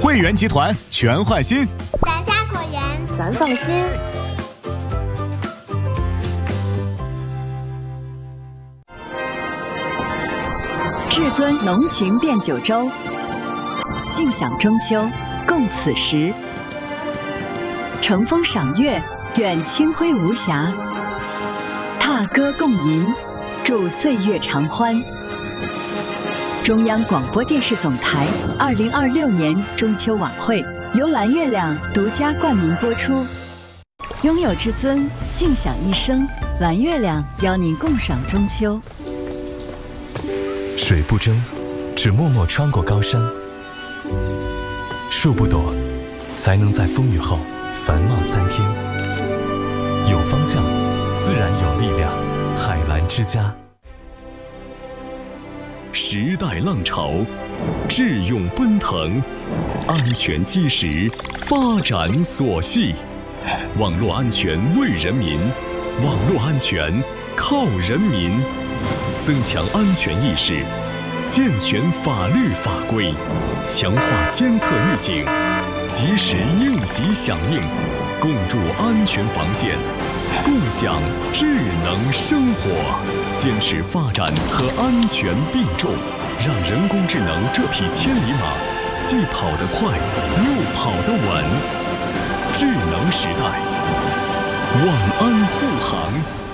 汇源集团全换新， 咱家果园咱放心。 至尊浓情变九州，尽享中秋，共此时。乘风赏月，愿清辉无瑕；踏歌共吟，祝岁月长欢。中央广播电视总台2026年中秋晚会由蓝月亮独家冠名播出。拥有至尊，尽享一生。蓝月亮邀您共赏中秋。 水不争，只默默穿过高山；树不躲，才能在风雨后繁茂参天。有方向，自然有力量。海蓝之家。 时代浪潮，智勇奔腾，安全基石，发展所系。网络安全为人民，网络安全靠人民。增强安全意识，健全法律法规，强化监测预警，及时应急响应，共筑安全防线，共享智能生活。坚持发展和安全并重，让人工智能这匹千里马既跑得快又跑得稳。智能时代，万安护航。